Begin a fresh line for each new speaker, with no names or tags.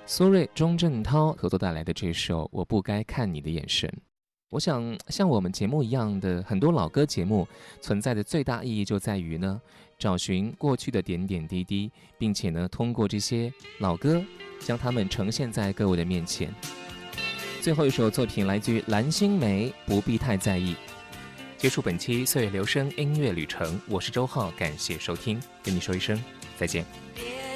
苏芮、钟镇涛合作带来的这首《我不该看你的眼神》。我想，像我们节目一样的很多老歌节目，存在的最大意义就在于呢，找寻过去的点点滴滴，并且呢，通过这些老歌，将它们呈现在各位的面前。最后一首作品来自于蓝心湄，不必太在意。结束本期岁月留声音乐旅程，我是周浩，感谢收听，跟你说一声再见。